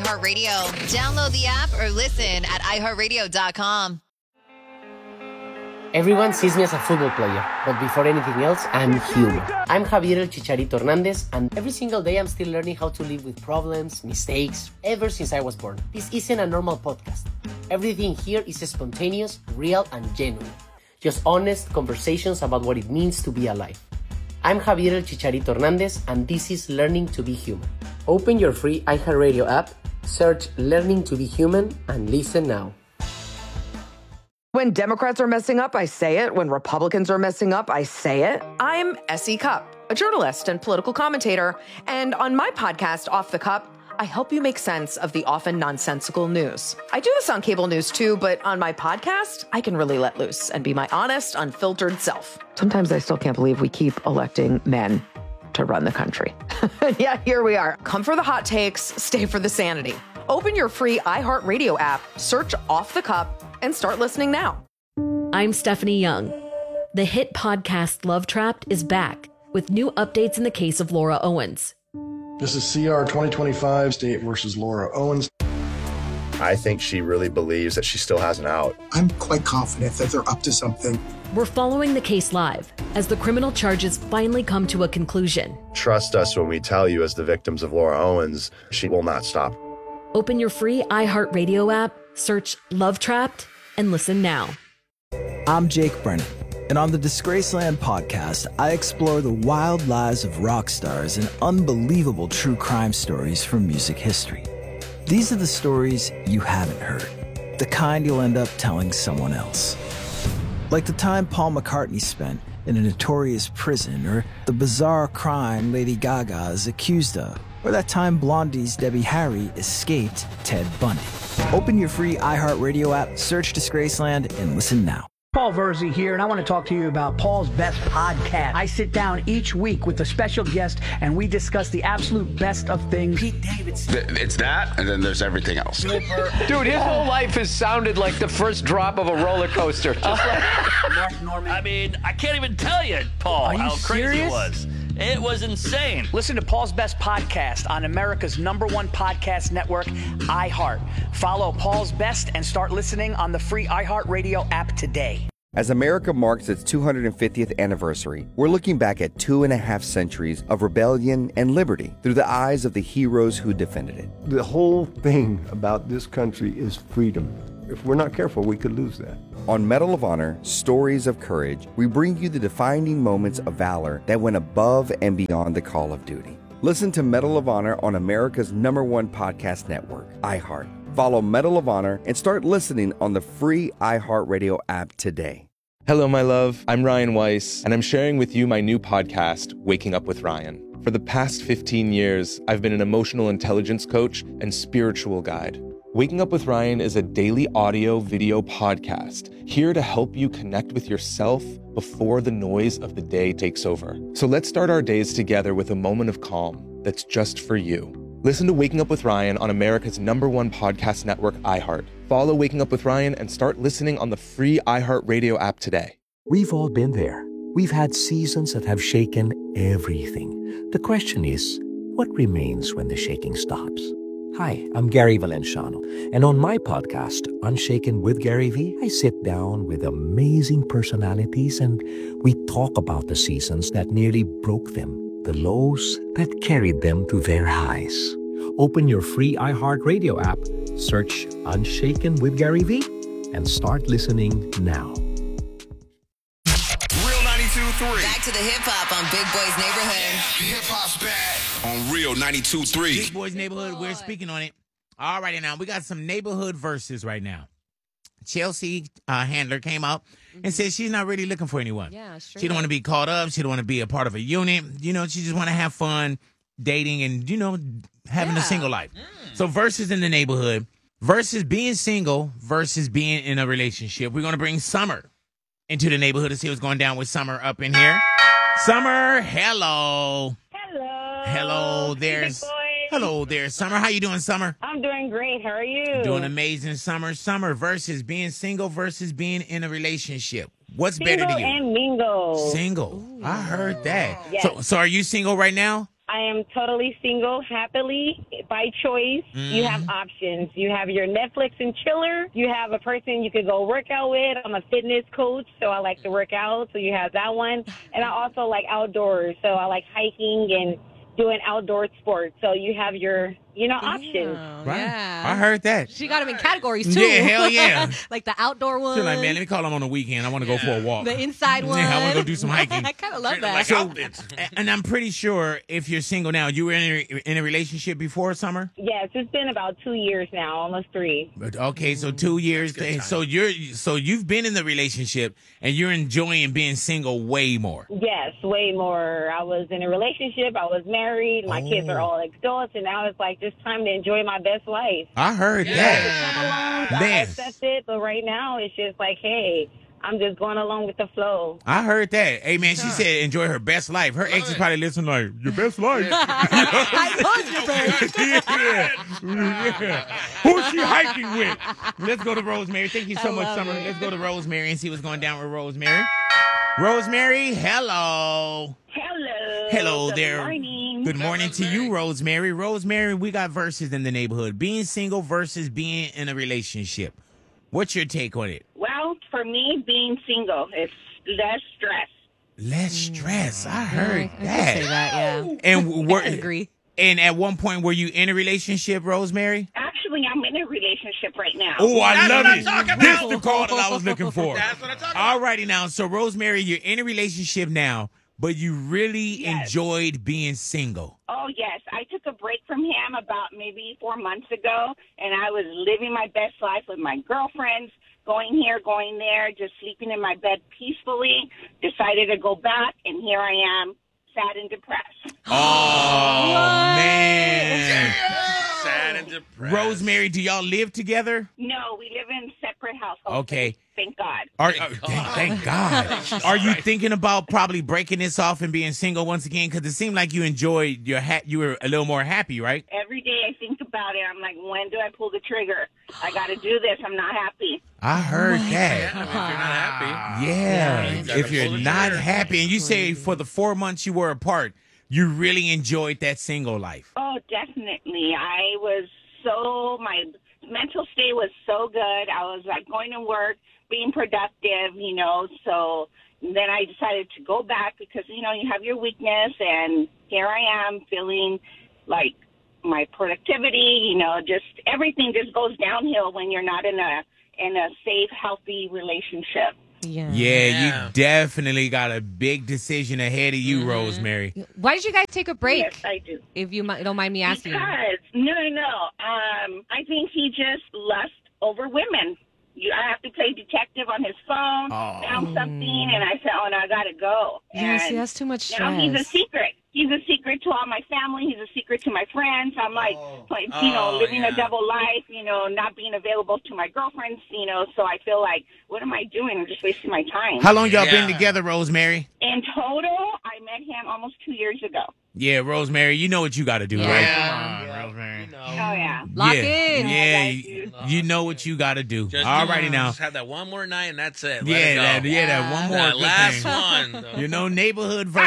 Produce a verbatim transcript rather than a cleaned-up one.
iHeartRadio. Download the app or listen at i heart radio dot com. Everyone sees me as a football player, but before anything else, I'm human. I'm Javier El Chicharito Hernandez, and every single day I'm still learning how to live with problems, mistakes, ever since I was born. This isn't a normal podcast. Everything here is spontaneous, real, and genuine. Just honest conversations about what it means to be alive. I'm Javier El Chicharito Hernandez, and this is Learning to be Human. Open your free iHeartRadio app, search Learning to be Human, and listen now. When Democrats are messing up, I say it. When Republicans are messing up, I say it. I'm S E Cup, a journalist and political commentator. And on my podcast, Off the Cup, I help you make sense of the often nonsensical news. I do this on cable news too, but on my podcast, I can really let loose and be my honest, unfiltered self. Sometimes I still can't believe we keep electing men to run the country. Yeah, here we are. Come for the hot takes, stay for the sanity. Open your free iHeartRadio app, search Off the Cup, and start listening now. I'm Stephanie Young. The hit podcast Love Trapped is back with new updates in the case of Laura Owens. This is C R twenty twenty-five, State versus Laura Owens. I think she really believes that she still has an out. I'm quite confident that they're up to something. We're following the case live as the criminal charges finally come to a conclusion. Trust us when we tell you, as the victims of Laura Owens, she will not stop. Open your free iHeartRadio app, search Love Trapped, and listen now. I'm Jake Brennan, and on the Disgraceland podcast, I explore the wild lives of rock stars and unbelievable true crime stories from music history. These are the stories you haven't heard, the kind you'll end up telling someone else. Like the time Paul McCartney spent in a notorious prison, or the bizarre crime Lady Gaga is accused of, or that time Blondie's Debbie Harry escaped Ted Bundy. Open your free iHeartRadio app, search Disgraceland, and listen now. Paul Verzi here, and I want to talk to you about Paul's Best Podcast. I sit down each week with a special guest, and we discuss the absolute best of things. Pete Davidson. It's that, and then there's everything else. Dude, his whole life has sounded like the first drop of a roller coaster. Just like Mark Norman. I mean, I can't even tell you, Paul, how crazy serious? it was. It was insane. Listen to Paul's Best Podcast on America's number one podcast network, iHeart. Follow Paul's Best and start listening on the free iHeartRadio app today. As America marks its two hundred fiftieth anniversary, we're looking back at two and a half centuries of rebellion and liberty through the eyes of the heroes who defended it. The whole thing about this country is freedom. If we're not careful, we could lose that. On Medal of Honor, Stories of Courage, we bring you the defining moments of valor that went above and beyond the call of duty. Listen to Medal of Honor on America's number one podcast network, iHeart. Follow Medal of Honor and start listening on the free iHeartRadio app today. Hello, my love. I'm Ryan Weiss, and I'm sharing with you my new podcast, Waking Up with Ryan. For the past fifteen years, I've been an emotional intelligence coach and spiritual guide. Waking Up with Ryan is a daily audio video podcast here to help you connect with yourself before the noise of the day takes over. So let's start our days together with a moment of calm that's just for you. Listen to Waking Up with Ryan on America's number one podcast network, iHeart. Follow Waking Up with Ryan and start listening on the free iHeartRadio app today. We've all been there. We've had seasons that have shaken everything. The question is, what remains when the shaking stops? Hi, I'm Gary Valenciano, and on my podcast, Unshaken with Gary V, I sit down with amazing personalities and we talk about the seasons that nearly broke them, the lows that carried them to their highs. Open your free iHeartRadio app, search Unshaken with Gary V, and start listening now. Real ninety-two point three. Back to the hip-hop on Big Boy's Neighborhood. Hip Hop's back on Real ninety-two point three. Big Boy's Neighborhood, we're speaking on it. All righty now, we got some neighborhood verses right now. Chelsea uh, Handler came out mm-hmm. and said she's not really looking for anyone. Yeah, sure. She don't want to be caught up. She don't want to be a part of a unit. You know, she just want to have fun dating and, you know, having yeah. a single life. Mm. So verses in the neighborhood versus being single versus being in a relationship. We're going to bring Summer into the neighborhood to see what's going down with Summer up in here. Summer, hello. Hello. Hello, there's... Hello there, Summer. How you doing, Summer? I'm doing great. How are you? Doing amazing, Summer. Summer versus being single versus being in a relationship. What's single better to you? and mingle. Single. Ooh. I heard that. Yes. So, so are you single right now? I am totally single, happily, by choice. Mm-hmm. You have options. You have your Netflix and chiller. You have a person you could go work out with. I'm a fitness coach, so I like to work out, so you have that one. And I also like outdoors, so I like hiking and doing outdoor sports. So you have your, you know, options. Right. Yeah. I heard that. She got them in categories, too. Yeah, hell yeah. Like the outdoor one. She's like, man, let me call him on the weekend. I want to go for a walk. The inside one. Yeah, I want to go do some hiking. I kind of love that. So, and I'm pretty sure if you're single now, you were in a, in a relationship before Summer? Yes, it's been about two years now, almost three. But, okay, so two years. So you're so you've been in the relationship and you're enjoying being single way more. Yes, way more. I was in a relationship. I was married. My Oh. kids are all adults, and now it's like just time to enjoy my best life. I heard Come that. along, I Man, accept it, but right now it's just like, hey, I'm just going along with the flow. I heard that. Hey, man, she said enjoy her best life. Her ex is probably listening like, your best life. I love your best. yeah. yeah. Who's she hiking with? Let's go to Rosemary. Thank you so I much, love Summer. it. Let's go to Rosemary and see what's going down with Rosemary. Rosemary, hello. Hello. Hello Good there. morning. Good morning to you, Rosemary. Rosemary, we got verses in the neighborhood. Being single versus being in a relationship. What's your take on it? Well, for me, being single, it's less stress. Less stress. I heard I could that. say that, yeah. And were, I agree. And at one point, were you in a relationship, Rosemary? Actually, I'm in a relationship right now. Oh, I That's love what I'm it. talking This about. is the call that I was looking for. That's what I'm talking All righty now. So, Rosemary, you're in a relationship now, but you really Yes. enjoyed being single. Oh, yes. I took a break from him about maybe four months ago, and I was living my best life with my girlfriends, going here, going there, just sleeping in my bed peacefully. Decided to go back, and here I am, sad and depressed. Oh, man. Sad and depressed. Rosemary, do y'all live together? No, we live in separate households. Okay. Thank God. Are, uh, thank, thank God. Are you thinking about probably breaking this off and being single once again? Because it seemed like you enjoyed your ha- you were a little more happy, right? Every day I think about it. I'm like, when do I pull the trigger? I got to do this. I'm not happy. I heard that. Yeah, if you're not happy. Yeah. you gotta If you're pull the not trigger. happy, and you say for the four months you were apart, you really enjoyed that single life. Oh, definitely. I was so, my mental state was so good. I was like going to work, being productive, you know, so then I decided to go back because, you know, you have your weakness, and here I am feeling like my productivity, you know, just everything just goes downhill when you're not in a, in a safe, healthy relationship. Yeah. Yeah, you definitely got a big decision ahead of you, Rosemary. Why did you guys take a break? Yes, I do. If you mi- don't mind me asking. Because, no, no, no. Um, I think he just lust over women. You, I have to play detective on his phone, Oh. found something, and I said, oh, no, I got to go. Yes, and he has too much now he's a stress. secret. He's a secret to all my family. He's a secret to my friends. I'm like, like you know, Oh, living yeah. a double life, you know, not being available to my girlfriends, you know, so I feel like, what am I doing? I'm just wasting my time. How long y'all Yeah. been together, Rosemary? In total, I met him almost two years ago. Yeah, Rosemary, you know what you got to do, Yeah. right? Come on, Rosemary. Oh, yeah. Lock yeah. in. Yeah, you, you know what you got to do. Just All do- righty now. Just have that one more night and that's it. Let Yeah, it go. that, yeah, that one more That good last thing. one. You know, neighborhood versus